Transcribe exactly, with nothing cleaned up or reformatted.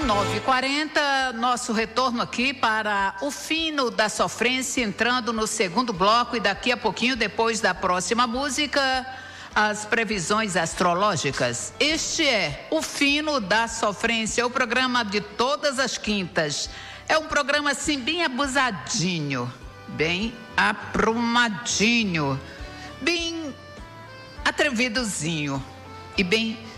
nove e quarenta, nosso retorno aqui para o fino da sofrência, entrando no segundo bloco, e daqui a pouquinho, depois da próxima música, as previsões astrológicas. Este é o fino da sofrência, o programa de todas as quintas. É um programa assim bem abusadinho, bem aprumadinho, bem atrevidozinho e bem